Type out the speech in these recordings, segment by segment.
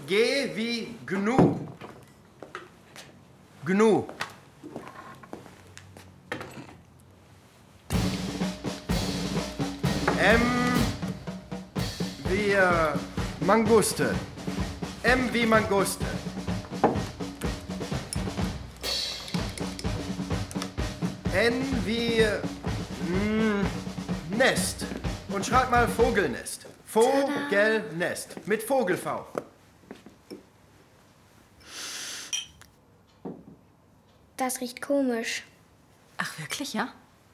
G wie Gnu. Gnu. M wie Manguste. M wie Manguste. N wie Nest. Und schreib mal Vogelnest. Vogelnest. Mit Vogel-V. Das riecht komisch. Ach, wirklich, ja?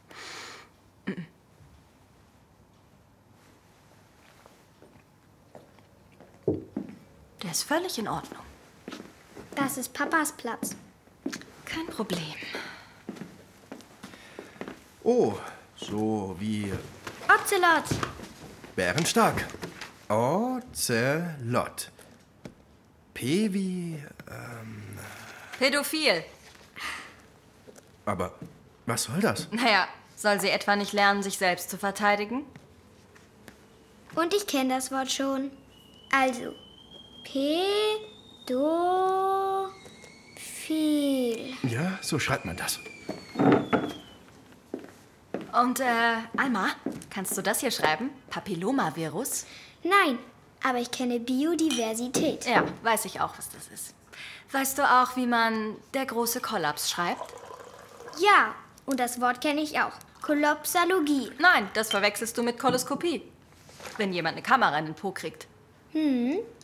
Der ist völlig in Ordnung. Das ist Papas Platz. Kein Problem. O, so wie Ocelot. Bärenstark. Ocelot. P wie... Pädophil. Aber was soll das? Naja, soll sie etwa nicht lernen, sich selbst zu verteidigen? Und ich kenne das Wort schon. Also, Pädophil. Ja, so schreibt man das. Und, Alma, kannst du das hier schreiben? Papillomavirus? Nein, aber ich kenne Biodiversität. Ja, weiß ich auch, was das ist. Weißt du auch, wie man der große Kollaps schreibt? Ja, und das Wort kenne ich auch. Kollapsalogie. Nein, das verwechselst du mit Koloskopie. Wenn jemand eine Kamera in den Po kriegt.